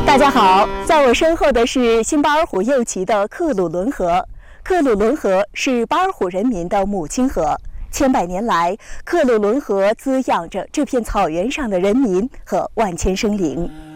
大家好，在我身后的是新巴尔虎右旗的克鲁伦河。克鲁伦河是巴尔虎人民的母亲河，千百年来，克鲁伦河滋养着这片草原上的人民和万千生灵。